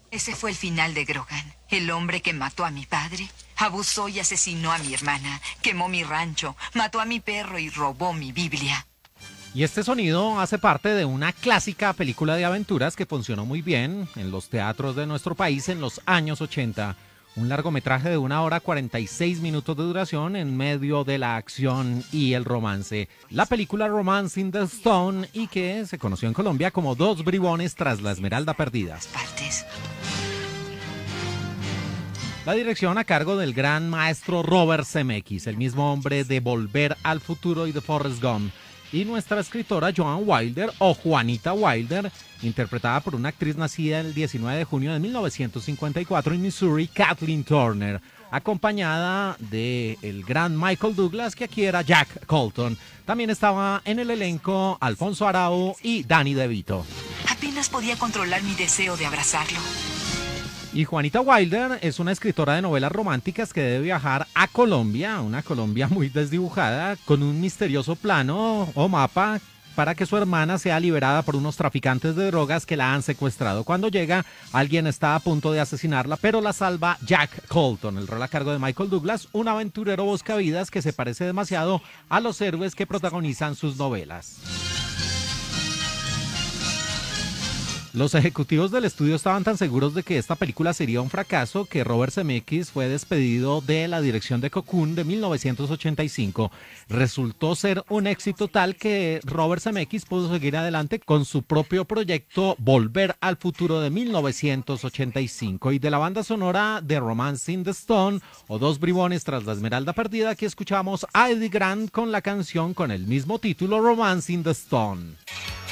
Ese fue el final de Grogan, el hombre que mató a mi padre, abusó y asesinó a mi hermana, quemó mi rancho, mató a mi perro y robó mi Biblia. Y este sonido hace parte de una clásica película de aventuras que funcionó muy bien en los teatros de nuestro país en los años 80. Un largometraje de 1 hora 46 minutos de duración en medio de la acción y el romance. La película Romancing the Stone, y que se conoció en Colombia como Dos bribones tras la Esmeralda perdida. Partes. La dirección a cargo del gran maestro Robert Zemeckis, el mismo hombre de Volver al Futuro y de Forrest Gump. Y nuestra escritora Joan Wilder, o Juanita Wilder, interpretada por una actriz nacida el 19 de junio de 1954 en Missouri, Kathleen Turner, acompañada del gran Michael Douglas, que aquí era Jack Colton. También estaba en el elenco Alfonso Arau y Danny DeVito. Apenas podía controlar mi deseo de abrazarlo. Y Juanita Wilder es una escritora de novelas románticas que debe viajar a Colombia, una Colombia muy desdibujada, con un misterioso plano o mapa para que su hermana sea liberada por unos traficantes de drogas que la han secuestrado. Cuando llega, alguien está a punto de asesinarla, pero la salva Jack Colton, el rol a cargo de Michael Douglas, un aventurero buscavidas que se parece demasiado a los héroes que protagonizan sus novelas. Los ejecutivos del estudio estaban tan seguros de que esta película sería un fracaso que Robert Zemeckis fue despedido de la dirección de Cocoon de 1985. Resultó ser un éxito tal que Robert Zemeckis pudo seguir adelante con su propio proyecto Volver al Futuro de 1985. Y de la banda sonora de Romancing the Stone, o Dos bribones tras la Esmeralda perdida, aquí escuchamos a Eddie Grant con la canción con el mismo título, Romancing the Stone.